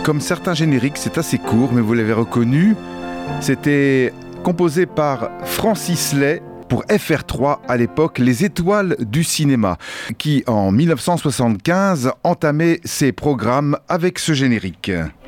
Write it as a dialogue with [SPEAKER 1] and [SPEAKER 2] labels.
[SPEAKER 1] comme certains génériques, c'est assez court, mais vous l'avez reconnu. C'était composé par Francis Lay pour FR3 à l'époque, les étoiles du cinéma, qui en 1975 entamait ses programmes avec ce générique.